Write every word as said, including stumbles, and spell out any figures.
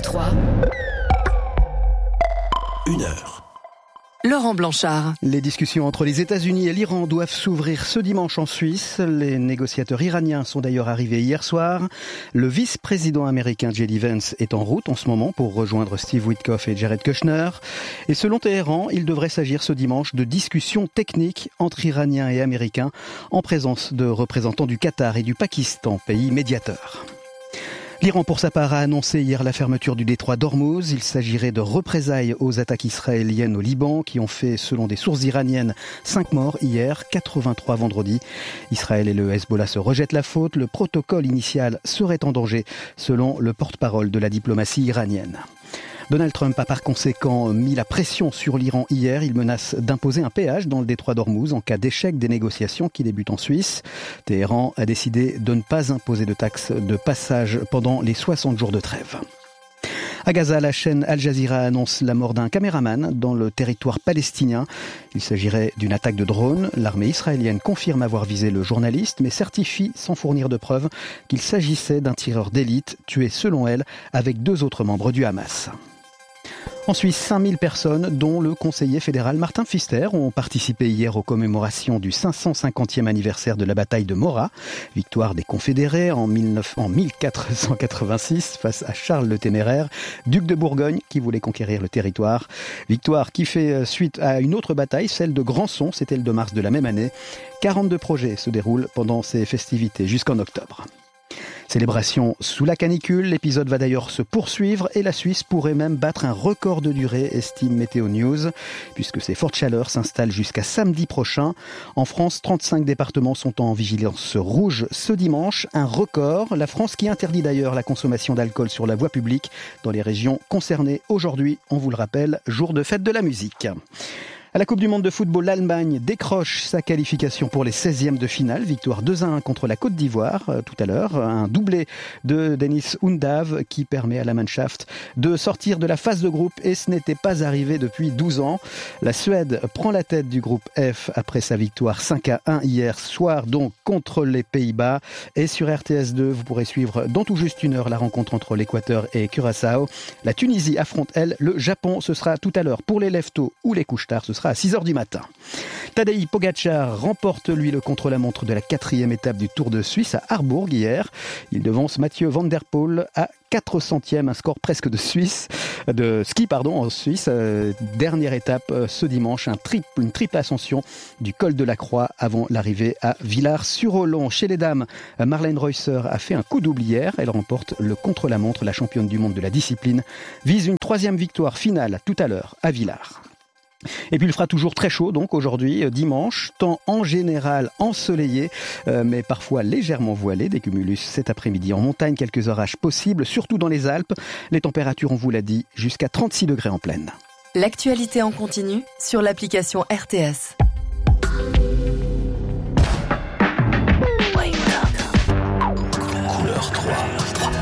détroit. Une heure. Laurent Blanchard. Les discussions entre les États-Unis et l'Iran doivent s'ouvrir ce dimanche en Suisse. Les négociateurs iraniens sont d'ailleurs arrivés hier soir. Le vice-président américain J D Vance est en route en ce moment pour rejoindre Steve Witkoff et Jared Kushner. Et selon Téhéran, il devrait s'agir ce dimanche de discussions techniques entre Iraniens et Américains en présence de représentants du Qatar et du Pakistan, pays médiateurs. L'Iran, pour sa part, a annoncé hier la fermeture du détroit d'Ormuz. Il s'agirait de représailles aux attaques israéliennes au Liban qui ont fait, selon des sources iraniennes, cinq morts hier, quatre-vingt-trois vendredi. Israël et le Hezbollah se rejettent la faute. Le protocole initial serait en danger, selon le porte-parole de la diplomatie iranienne. Donald Trump a par conséquent mis la pression sur l'Iran hier. Il menace d'imposer un péage dans le détroit d'Ormuz en cas d'échec des négociations qui débutent en Suisse. Téhéran a décidé de ne pas imposer de taxes de passage pendant les soixante jours de trêve. À Gaza, la chaîne Al Jazeera annonce la mort d'un caméraman dans le territoire palestinien. Il s'agirait d'une attaque de drone. L'armée israélienne confirme avoir visé le journaliste, mais certifie, sans fournir de preuves, qu'il s'agissait d'un tireur d'élite, tué selon elle avec deux autres membres du Hamas. En Suisse, cinq mille personnes, dont le conseiller fédéral Martin Pfister, ont participé hier aux commémorations du cinq cent cinquantième anniversaire de la bataille de Morat, victoire des Confédérés en, mille quatre cent quatre-vingt-six face à Charles le Téméraire, duc de Bourgogne, qui voulait conquérir le territoire. Victoire qui fait suite à une autre bataille, celle de Grandson, c'était le deux mars de la même année. quarante-deux projets se déroulent pendant ces festivités jusqu'en octobre. Célébration sous la canicule, l'épisode va d'ailleurs se poursuivre et la Suisse pourrait même battre un record de durée, estime Météo News, puisque ces fortes chaleurs s'installent jusqu'à samedi prochain. En France, trente-cinq départements sont en vigilance rouge ce dimanche, un record. La France qui interdit d'ailleurs la consommation d'alcool sur la voie publique dans les régions concernées. Aujourd'hui, on vous le rappelle, jour de fête de la musique. À la Coupe du Monde de football, l'Allemagne décroche sa qualification pour les seizièmes de finale. Victoire deux à un contre la Côte d'Ivoire euh, tout à l'heure. Un doublé de Dennis Undav qui permet à la Mannschaft de sortir de la phase de groupe et ce n'était pas arrivé depuis douze ans. La Suède prend la tête du groupe F après sa victoire cinq à un hier soir donc contre les Pays-Bas. Et sur R T S deux, vous pourrez suivre dans tout juste une heure la rencontre entre l'Équateur et Curaçao. La Tunisie affronte, elle, le Japon. Ce sera tout à l'heure pour les lève-tôt ou les couches-tard. Ce sera à six heures du matin. Tadej Pogačar remporte, lui, le contre-la-montre de la quatrième étape du Tour de Suisse à Harbourg hier. Il devance Mathieu Van Der Poel à quatre centièmes, un score presque de Suisse, de ski pardon en Suisse. Euh, dernière étape euh, ce dimanche, un triple, une triple ascension du col de la Croix avant l'arrivée à Villars-sur-Olon. Chez les dames, Marlène Reusser a fait un coup double hier. Elle remporte le contre-la-montre. La championne du monde de la discipline vise une troisième victoire finale tout à l'heure à Villars. Et puis il fera toujours très chaud donc aujourd'hui, dimanche, temps en général ensoleillé, euh, mais parfois légèrement voilé, des cumulus cet après-midi en montagne, quelques orages possibles, surtout dans les Alpes. Les températures, on vous l'a dit, jusqu'à trente-six degrés en pleine. L'actualité en continu sur l'application R T S.